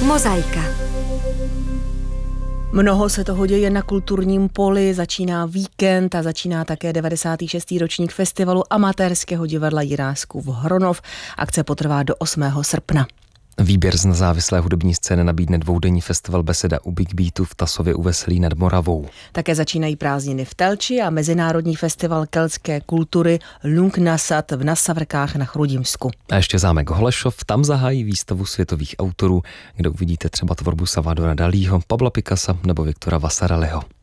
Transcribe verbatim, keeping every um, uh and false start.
Mozaika. Mnoho se toho děje na kulturním poli, začíná víkend a začíná také devadesátý šestý ročník festivalu amatérského divadla Jiráskův Hronov. Akce potrvá do osmého srpna. Výběr z nezávislé hudební scény nabídne dvoudenní festival Beseda u Big Beatu v Tasově u Veselí nad Moravou. Také začínají prázdniny v Telči a mezinárodní festival keltské kultury Lung Nasat v Nasavrkách na Chrudimsku. A ještě zámek Holešov, tam zahájí výstavu světových autorů, kde uvidíte třeba tvorbu Salvadora Dalího, Pabla Picassa nebo Viktora Vasarelyho.